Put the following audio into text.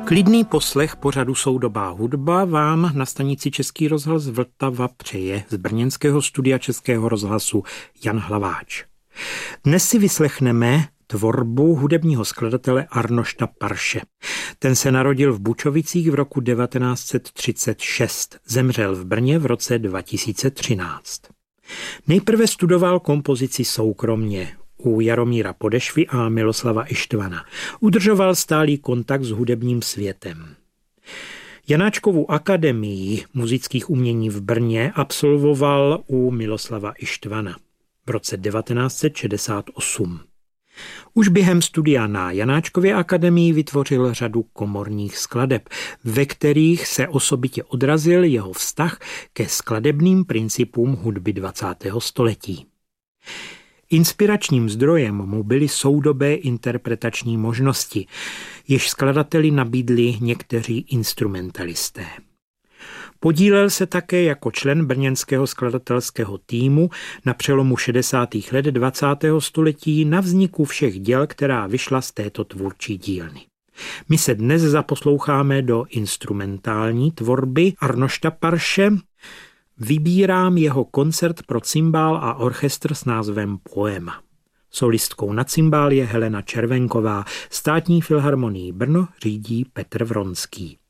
Klidný poslech pořadu Soudobá hudba vám na stanici Český rozhlas Vltava přeje z brněnského studia Českého rozhlasu Jan Hlaváč. Dnes si vyslechneme tvorbu hudebního skladatele Arnošta Parše. Ten se narodil v Bučovicích v roku 1936, zemřel v Brně v roce 2013. Nejprve studoval kompozici soukromně u Jaromíra Podešvy a Miloslava Ištvana. Udržoval stálý kontakt s hudebním světem. Janáčkovu akademii muzických umění v Brně absolvoval u Miloslava Ištvana v roce 1968. Už během studia na Janáčkově akademii vytvořil řadu komorních skladeb, ve kterých se osobitě odrazil jeho vztah ke skladebným principům hudby 20. století. Inspiračním zdrojem mu byly soudobé interpretační možnosti, jež skladateli nabídli někteří instrumentalisté. Podílel se také jako člen brněnského skladatelského týmu na přelomu 60. let 20. století na vzniku všech děl, která vyšla z této tvůrčí dílny. My se dnes zaposloucháme do instrumentální tvorby Arnošta Parše. Vybírám jeho koncert pro cimbál a orchestr s názvem Poema. Solistkou na cimbál je Helena Červenková, Státní filharmonii Brno řídí Petr Vronský.